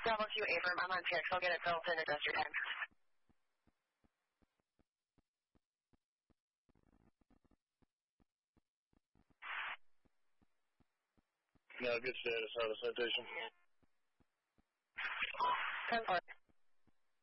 Bravo 2 Abram, I'm on PX. I'll get it built and adjust your time. No, good status. Out of citation. 10-4.